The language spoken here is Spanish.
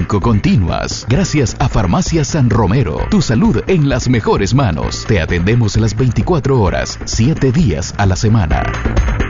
médico-continuas. Gracias a Farmacia San Romero. Tu salud en las mejores manos. Te atendemos las 24 horas, 7 días a la semana.